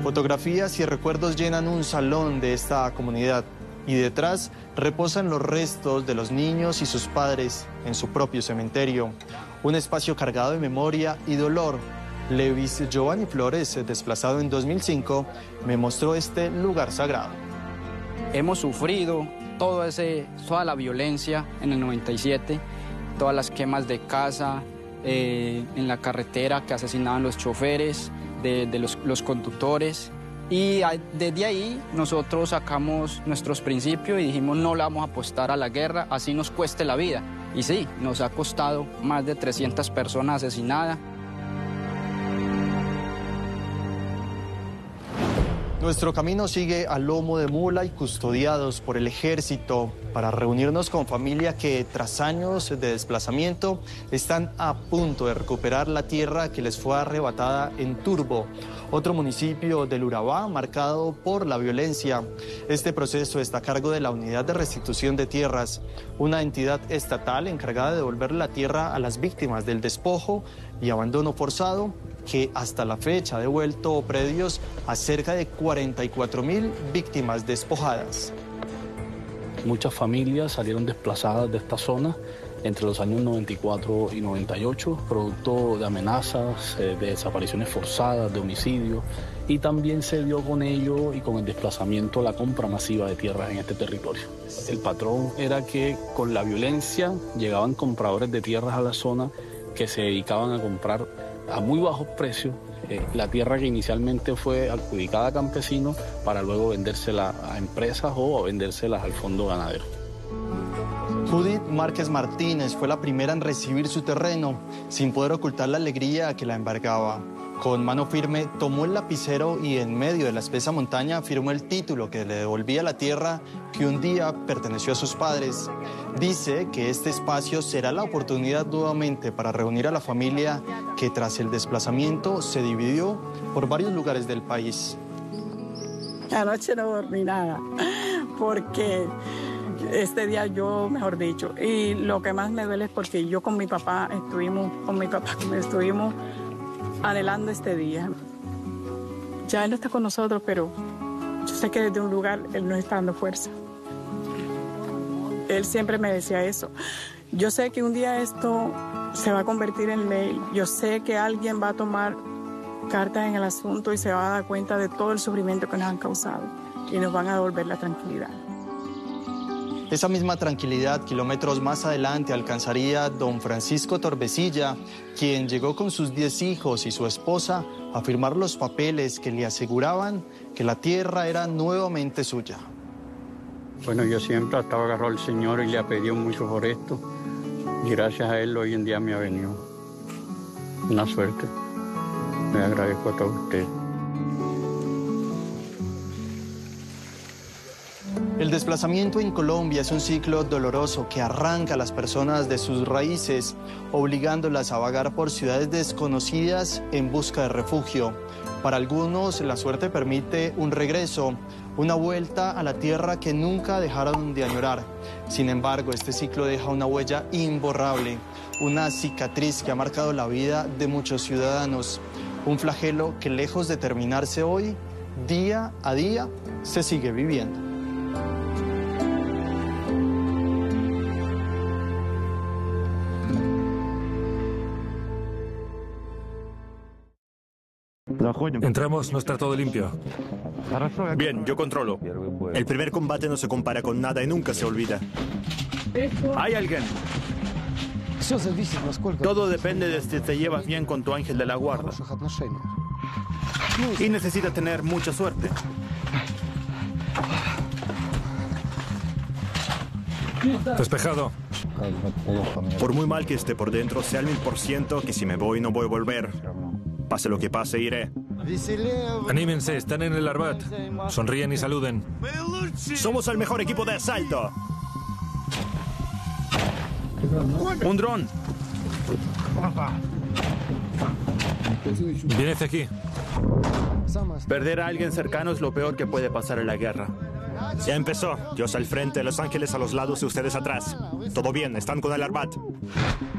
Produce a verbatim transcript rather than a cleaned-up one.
Fotografías y recuerdos llenan un salón de esta comunidad y detrás reposan los restos de los niños y sus padres en su propio cementerio. Un espacio cargado de memoria y dolor. Lewis Giovanni Flores, desplazado en dos mil cinco, me mostró este lugar sagrado. Hemos sufrido todo ese, toda la violencia en el noventa y siete, todas las quemas de casa, eh, en la carretera que asesinaban los choferes, de, de los, los conductores. Y desde ahí nosotros sacamos nuestros principios y dijimos no le vamos a apostar a la guerra, así nos cueste la vida. Y sí, nos ha costado más de trescientas personas asesinadas. Nuestro camino sigue a lomo de mula y custodiados por el ejército para reunirnos con familia que tras años de desplazamiento están a punto de recuperar la tierra que les fue arrebatada en Turbo, otro municipio del Urabá marcado por la violencia. Este proceso está a cargo de la Unidad de Restitución de Tierras, una entidad estatal encargada de devolver la tierra a las víctimas del despojo y abandono forzado, que hasta la fecha ha devuelto predios a cerca de cuarenta y cuatro mil víctimas despojadas. Muchas familias salieron desplazadas de esta zona entre los años noventa y cuatro y noventa y ocho, producto de amenazas, de desapariciones forzadas, de homicidios, y también se dio con ello y con el desplazamiento la compra masiva de tierras en este territorio. El patrón era que con la violencia llegaban compradores de tierras a la zona que se dedicaban a comprar a muy bajos precios eh, la tierra que inicialmente fue adjudicada a campesinos para luego vendérsela a empresas o vendérselas al fondo ganadero. Judith Márquez Martínez fue la primera en recibir su terreno, sin poder ocultar la alegría que la embargaba. Con mano firme tomó el lapicero y en medio de la espesa montaña firmó el título que le devolvía la tierra que un día perteneció a sus padres. Dice que este espacio será la oportunidad nuevamente para reunir a la familia que tras el desplazamiento se dividió por varios lugares del país. Anoche no dormí nada porque este día yo, mejor dicho, y lo que más me duele es porque yo con mi papá estuvimos, con mi papá estuvimos anhelando este día. Ya él no está con nosotros, pero yo sé que desde un lugar él nos está dando fuerza. Él siempre me decía eso. Yo sé que un día esto se va a convertir en ley. Yo sé que alguien va a tomar cartas en el asunto y se va a dar cuenta de todo el sufrimiento que nos han causado y nos van a devolver la tranquilidad. Esa misma tranquilidad, kilómetros más adelante, alcanzaría don Francisco Torvesilla, quien llegó con sus diez hijos y su esposa a firmar los papeles que le aseguraban que la tierra era nuevamente suya. Bueno, yo siempre estaba agarrado al Señor y le ha pedido mucho por esto. Y gracias a Él hoy en día me ha venido una suerte. Me agradezco a todos ustedes. El desplazamiento en Colombia es un ciclo doloroso que arranca a las personas de sus raíces, obligándolas a vagar por ciudades desconocidas en busca de refugio. Para algunos, la suerte permite un regreso, una vuelta a la tierra que nunca dejaron de añorar. Sin embargo, este ciclo deja una huella imborrable, una cicatriz que ha marcado la vida de muchos ciudadanos. Un flagelo que, lejos de terminarse hoy, día a día, se sigue viviendo. Entramos, no está todo limpio. Bien, yo controlo. El primer combate no se compara con nada y nunca se olvida. ¿Hay alguien? Todo depende de si te llevas bien con tu ángel de la guarda. Y necesitas tener mucha suerte. Despejado. Por muy mal que esté por dentro, sé al mil por ciento que si me voy no voy a volver. Pase lo que pase, iré. Anímense, están en el Arbat. Sonríen y saluden. Somos el mejor equipo de asalto. Un dron. Viene hacia aquí. Perder a alguien cercano es lo peor que puede pasar en la guerra. Ya empezó. Dios al frente, los ángeles a los lados y ustedes atrás. Todo bien, están con el Arbat.